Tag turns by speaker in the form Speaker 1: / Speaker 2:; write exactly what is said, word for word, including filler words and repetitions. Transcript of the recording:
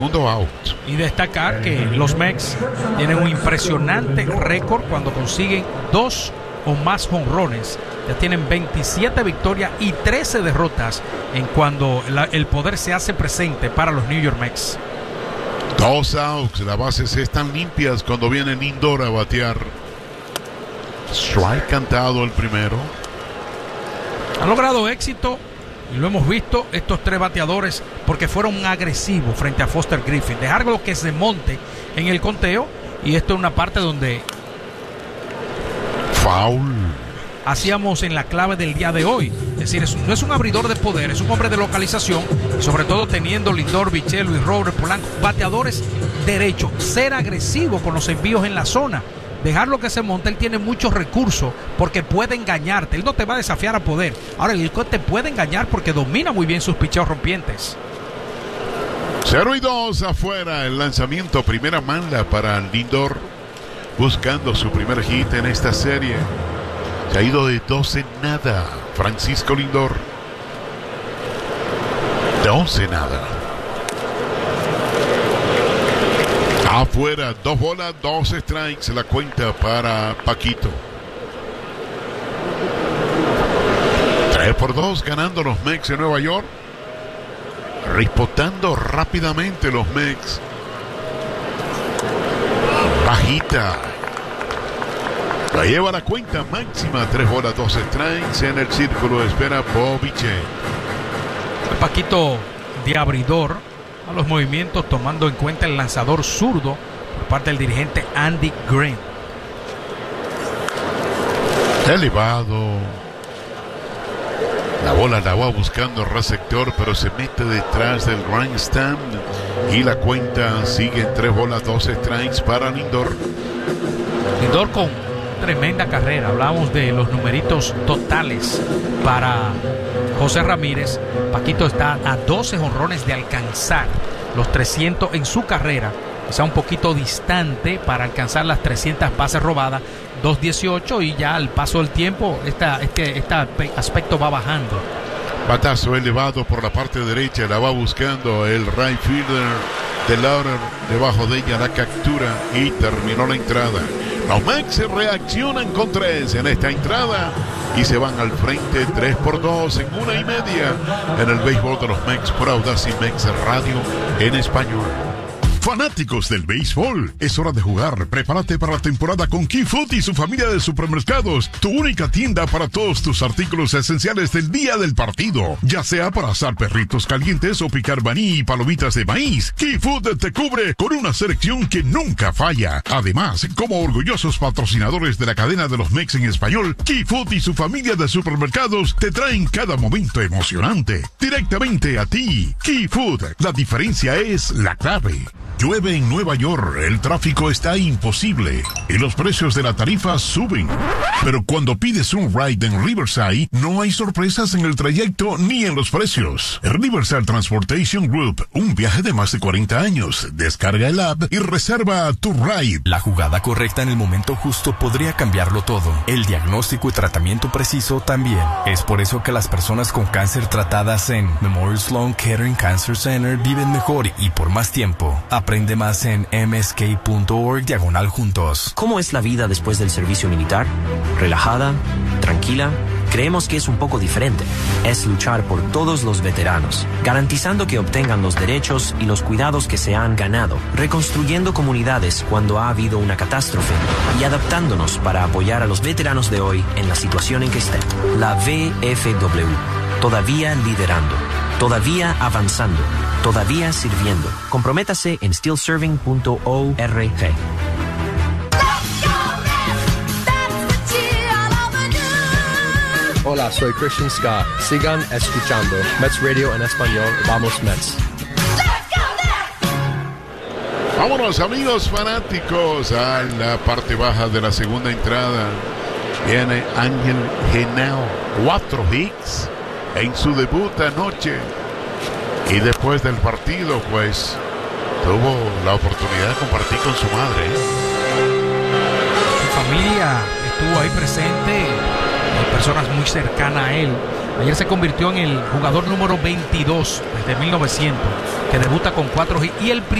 Speaker 1: Segundo out.
Speaker 2: Y destacar que los Mets tienen un impresionante récord cuando consiguen dos o más jonrones. Ya tienen veintisiete victorias y trece derrotas en cuando la, el poder se hace presente para los New York Mets.
Speaker 1: Dos outs, las bases están limpias cuando viene Lindor a batear. Strike cantado el primero.
Speaker 2: Han logrado éxito, y lo hemos visto, estos tres bateadores, porque fueron agresivos frente a Foster Griffin. Dejarlo que se monte en el conteo, y esto es una parte donde
Speaker 1: foul
Speaker 2: hacíamos en la clave del día de hoy. Es decir, es, no es un abridor de poder, es un hombre de localización, sobre todo teniendo Lindor, Bichelo y Robert Polanco, bateadores derechos, ser agresivo con los envíos en la zona. Dejarlo que se monte, él tiene muchos recursos porque puede engañarte. Él no te va a desafiar a poder. Ahora, el te puede engañar porque domina muy bien sus picheos rompientes.
Speaker 1: cero y dos afuera. El lanzamiento, primera manda para Lindor, buscando su primer hit en esta serie. Se ha ido de dos en nada Francisco Lindor. dos en nada. Afuera, dos bolas, dos strikes, la cuenta para Paquito. tres por dos ganando los Mets de Nueva York. Rispotando rápidamente los Mets. Bajita. La lleva la cuenta máxima, tres bolas, dos strikes. En el círculo espera Bobiche.
Speaker 2: El Paquito de abridor a los movimientos, tomando en cuenta el lanzador zurdo por parte del dirigente Andy Green.
Speaker 1: Elevado. La bola la va buscando el receptor, pero se mete detrás del grandstand. Y la cuenta sigue en tres bolas, dos strikes para Lindor.
Speaker 2: Lindor con tremenda carrera. Hablamos de los numeritos totales para José Ramírez. Paquito está a doce jonrones de alcanzar los trescientos en su carrera. Quizá un poquito distante para alcanzar las trescientas bases robadas, doscientos dieciocho, y ya al paso del tiempo esta, este, este aspecto va bajando.
Speaker 1: Batazo elevado por la parte derecha, la va buscando el right fielder de Laurer. Debajo de ella la captura y terminó la entrada. Los Mets reaccionan con tres en esta entrada y se van al frente tres por dos en una y media en el béisbol de los Mets por Audacy Mex Radio en español.
Speaker 3: Fanáticos del béisbol, es hora de jugar. Prepárate para la temporada con Key Food y su familia de supermercados, tu única tienda para todos tus artículos esenciales del día del partido. Ya sea para asar perritos calientes o picar maní y palomitas de maíz, Key Food te cubre con una selección que nunca falla. Además, como orgullosos patrocinadores de la cadena de los Mets en español, Key Food y su familia de supermercados te traen cada momento emocionante directamente a ti. Key Food, la diferencia es la clave. Llueve en Nueva York, el tráfico está imposible y los precios de la tarifa suben. Pero cuando pides un ride en Riverside, no hay sorpresas en el trayecto ni en los precios. Riverside Transportation Group, un viaje de más de cuarenta años. Descarga el app y reserva tu ride.
Speaker 4: La jugada correcta en el momento justo podría cambiarlo todo. El diagnóstico y tratamiento preciso también. Es por eso que las personas con cáncer tratadas en Memorial Sloan Kettering Cancer Center viven mejor y por más tiempo. Aprende más en m s k punto org diagonal juntos.
Speaker 5: ¿Cómo es la vida después del servicio militar? ¿Relajada? ¿Tranquila? Creemos que es un poco diferente. Es luchar por todos los veteranos, garantizando que obtengan los derechos y los cuidados que se han ganado, reconstruyendo comunidades cuando ha habido una catástrofe y adaptándonos para apoyar a los veteranos de hoy en la situación en que estén. La V F W, todavía liderando, todavía avanzando, todavía sirviendo. Comprométase en steel serving punto org.
Speaker 6: Hola, soy Christian Scott. Sigan escuchando Mets Radio en español. Vamos Mets.
Speaker 1: Vámonos, amigos fanáticos, a la parte baja de la segunda entrada. Viene Ángel Genao, cuatro hits en su debut anoche. Y después del partido, pues, tuvo la oportunidad de compartir con su madre.
Speaker 2: Su familia estuvo ahí presente, personas muy cercanas a él. Ayer se convirtió en el jugador número veintidós desde mil novecientos, que debuta con cuatro hits y el